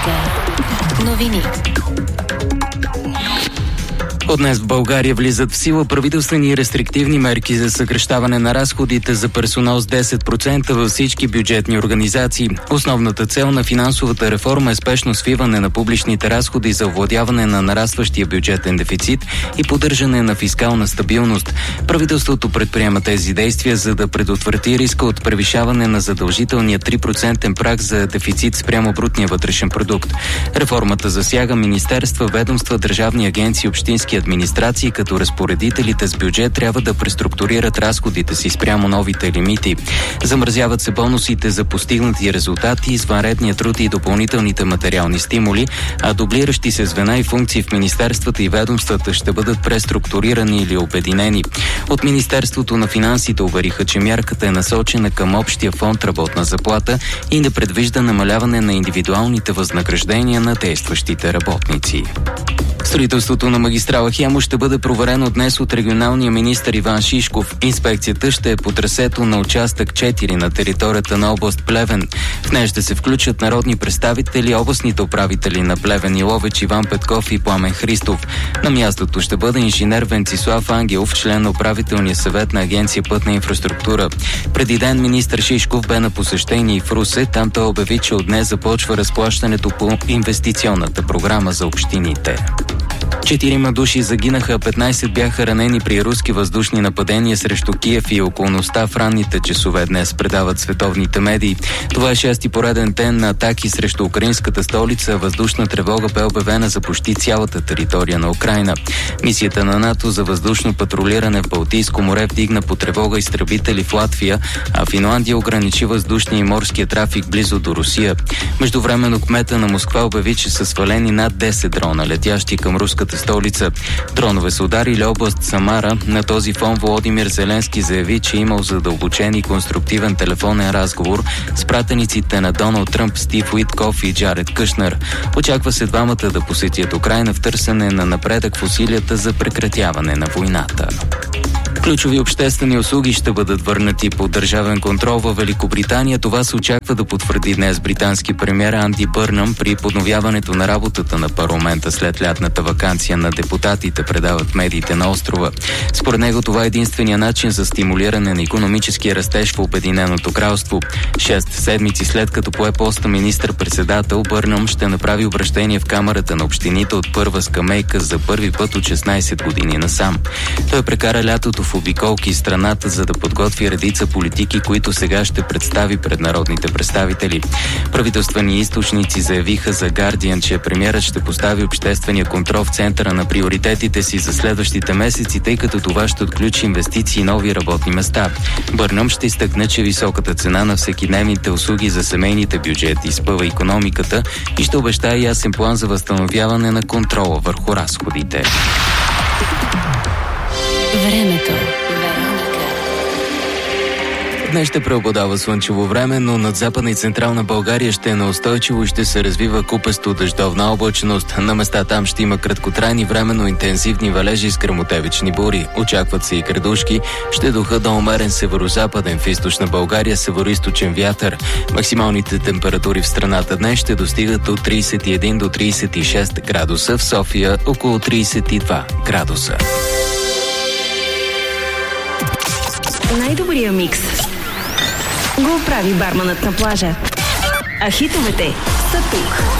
Вероника. Новини. От днес в България влизат в сила правителствени и рестриктивни мерки за съкращаване на разходите за персонал с 10% във всички бюджетни организации. Основната цел на финансовата реформа е спешно свиване на публичните разходи за овладяване на нарастващия бюджетен дефицит и поддържане на фискална стабилност. Правителството предприема тези действия, за да предотврати риска от превишаване на задължителния 3% праг за дефицит спрямо брутния вътрешен продукт. Реформата засяга министерства, ведомства, държавни агенции, общински администрации, като разпоредителите с бюджет трябва да преструктурират разходите си спрямо новите лимити. Замразяват се бонусите за постигнати резултати, извънредния труд и допълнителните материални стимули, а дублиращи се звена и функции в министерствата и ведомствата ще бъдат преструктурирани или обединени. От Министерството на финансите увериха, че мярката е насочена към общия фонд работна заплата и не предвижда намаляване на индивидуалните възнаграждения на действащите работници. Строителството на магистрала Хемус ще бъде проверено днес от регионалния министър Иван Шишков. Инспекцията ще е по трасето на участък 4 на територията на област Плевен. В нея ще се включат народни представители, областните управители на Плевен и Ловеч Иван Петков и Пламен Христов. На мястото ще бъде инженер Венцислав Ангелов, член на управителния съвет на Агенция Пътна инфраструктура. Преди ден министър Шишков бе на посещение в Русе. Там той обяви, че от днес започва разплащането по инвестиционната програма за общините. 4 души загинаха, 15 бяха ранени при руски въздушни нападения срещу Киев и околността в ранните часове днес, предават световните медии. Това е 6-ти пореден ден на атаки срещу украинската столица. Въздушна тревога бе обявена за почти цялата територия на Украйна. Мисията на НАТО за въздушно патрулиране в Балтийско море вдигна по тревога изтребители в Латвия, а Финландия ограничи въздушния и морския трафик близо до Русия. Междувременно кмета на Москва обяви, че са свалени над 10 дрона, летящи към руската столица. Дронове са ударили област Самара. На този фон Володимир Зеленски заяви, че имал задълбочен и конструктивен телефонен разговор с пратениците на Доналд Тръмп Стив Уитков и Джаред Кушнер. Очаква се двамата да посетят Украйна в търсене на напредък в усилията за прекратяване на войната. Ключови обществени услуги ще бъдат върнати под държавен контрол във Великобритания. Това се очаква да потвърди днес британски премиер Анди Бърнъм при подновяването на работата на парламента след лятната ваканция на депутатите, предават медиите на острова. Според него това е единствения начин за стимулиране на икономическия растеж в Обединеното кралство. 6 седмици след като пое поста министър-председател, Бърнъм ще направи обращение в Камарата на общините от първа скамейка за първи път от 16 години насам. Той прекара лятото в обиколки страната, за да подготви редица политики, които сега ще представи пред народните представители. Правителствени източници заявиха за Guardian, че премиерът ще постави обществения контрол в центъра на приоритетите си за следващите месеци, тъй като това ще отключи инвестиции и нови работни места. Бърнъм ще изтъкне, че високата цена на всекидневните услуги за семейните бюджети изпъва икономиката и ще обещае ясен план за възстановяване на контрола върху разходите. Времето. Днес ще преобладава слънчево време, но над Западна и Централна България ще е неустойчиво и ще се развива купесто дъждовна облачност. На места там ще има краткотрайни временно интензивни валежи с гръмотевични бури. Очакват се и градушки. Ще духа до умерен северозападен, в източна България североизточен вятър. Максималните температури в страната днес ще достигат от 31 до 36 градуса, в София около 32 градуса. Най-добрия микс го прави барманът на плажа. А хитовете са тук.